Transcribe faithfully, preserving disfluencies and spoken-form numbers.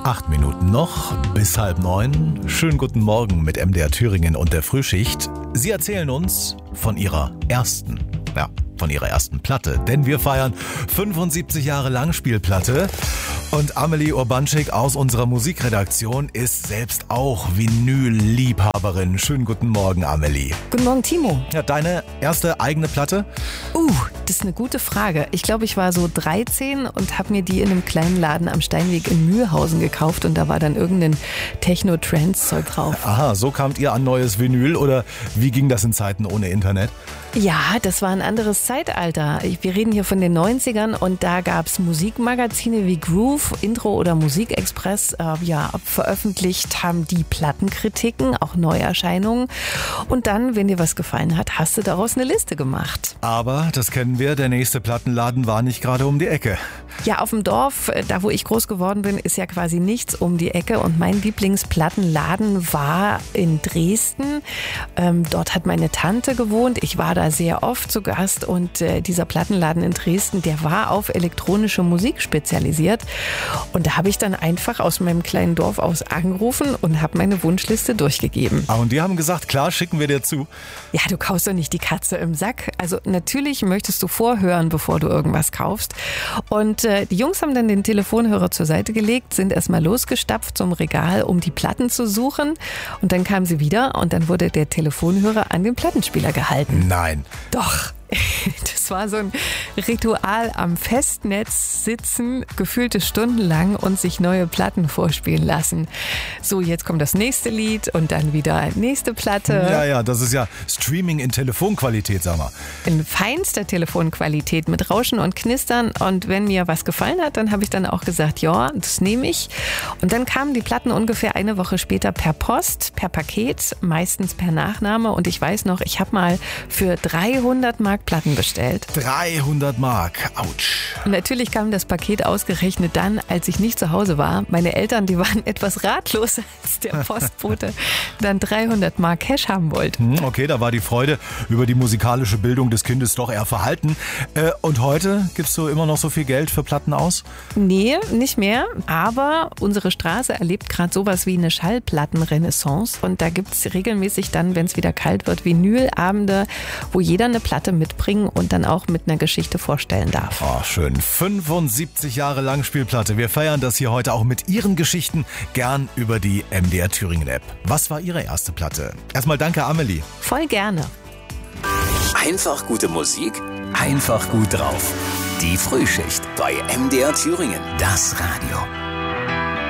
Acht Minuten noch bis halb neun. Schönen guten Morgen mit M D R Thüringen und der Frühschicht. Sie erzählen uns von ihrer ersten, ja, von ihrer ersten Platte. Denn wir feiern fünfundsiebzig Jahre Langspielplatte. Und Amelie Urbanschik aus unserer Musikredaktion ist selbst auch Vinyl-Liebhaberin. Schönen guten Morgen, Amelie. Guten Morgen, Timo. Ja, deine erste eigene Platte? Uh, das ist eine gute Frage. Ich glaube, ich war so dreizehn und habe mir die in einem kleinen Laden am Steinweg in Mühlhausen gekauft und da war dann irgendein Techno-Trance-Zeug drauf. Aha, so kamt ihr an neues Vinyl oder wie ging das in Zeiten ohne Internet? Ja, das war ein anderes Zeitalter. Wir reden hier von den neunzigern und da gab es Musikmagazine wie Groove, Intro oder Musikexpress. Äh, ja, veröffentlicht haben die Plattenkritiken, auch Neuerscheinungen. Und dann, wenn dir was gefallen hat, hast du daraus eine Liste gemacht. Aber, das kennen wir, der nächste Plattenladen war nicht gerade um die Ecke. Ja, auf dem Dorf, da wo ich groß geworden bin, ist ja quasi nichts um die Ecke. Und mein Lieblingsplattenladen war in Dresden. Ähm, dort hat meine Tante gewohnt. Ich war da sehr oft zu Gast und äh, dieser Plattenladen in Dresden, der war auf elektronische Musik spezialisiert. Und da habe ich dann einfach aus meinem kleinen Dorf aus angerufen und habe meine Wunschliste durchgegeben. Ah, und die haben gesagt, klar, schicken wir dir zu. Ja, du kaufst doch nicht die Katze im Sack. Also natürlich möchtest du vorhören, bevor du irgendwas kaufst. Und äh, die Jungs haben dann den Telefonhörer zur Seite gelegt, sind erstmal losgestapft zum Regal, um die Platten zu suchen. Und dann kamen sie wieder und dann wurde der Telefonhörer an den Plattenspieler gehalten. Nein. Doch. Das war so ein Ritual am Festnetz sitzen, gefühlte Stunden lang und sich neue Platten vorspielen lassen. So, jetzt kommt das nächste Lied und dann wieder nächste Platte. Ja, ja, das ist ja Streaming in Telefonqualität, sag mal. In feinster Telefonqualität mit Rauschen und Knistern. Und wenn mir was gefallen hat, dann habe ich dann auch gesagt, ja, das nehme ich. Und dann kamen die Platten ungefähr eine Woche später per Post, per Paket, meistens per Nachname. Und ich weiß noch, ich habe mal für dreihundert Mark Platten bestellt. dreihundert Mark, ouch. Und natürlich kam das Paket ausgerechnet dann, als ich nicht zu Hause war. Meine Eltern, die waren etwas ratlos, als der Postbote dann dreihundert Mark Cash haben wollte. Okay, da war die Freude über die musikalische Bildung des Kindes doch eher verhalten. Äh, und heute gibst du immer noch so viel Geld für Platten aus? Nee, nicht mehr. Aber unsere Straße erlebt gerade sowas wie eine Schallplattenrenaissance. Und da gibt es regelmäßig dann, wenn es wieder kalt wird, Vinylabende, wo jeder eine Platte mitbringen und dann auch mit einer Geschichte vorstellen darf. Oh, schön. fünfundsiebzig Jahre Langspielplatte. Wir feiern das hier heute auch mit Ihren Geschichten, gern über die M D R Thüringen App. Was war Ihre erste Platte? Erstmal danke, Amelie. Voll gerne. Einfach gute Musik, einfach gut drauf. Die Frühschicht bei M D R Thüringen, das Radio.